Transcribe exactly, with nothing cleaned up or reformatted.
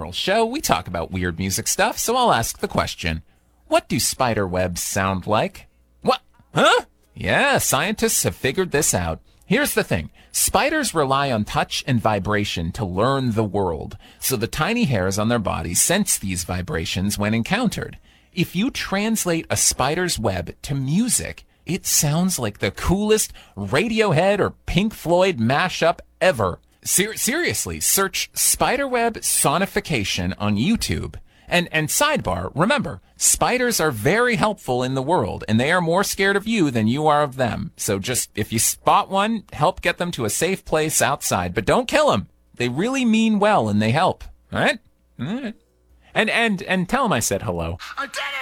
General Show. We talk about weird music stuff, so I'll ask the question. What do spider webs sound like? What? Huh? Yeah, scientists have figured this out. Here's the thing. Spiders rely on touch and vibration to learn the world, so the tiny hairs on their bodies sense these vibrations when encountered. If you translate a spider's web to music, it sounds like the coolest Radiohead or Pink Floyd mashup ever. Ser- seriously, search spiderweb sonification on YouTube. And and sidebar, remember, spiders are very helpful in the world, and they are more scared of you than you are of them. So just, if you spot one, help get them to a safe place outside. But don't kill them. They really mean well, and they help. All right? All right. And, and, and tell them I said hello. I did it!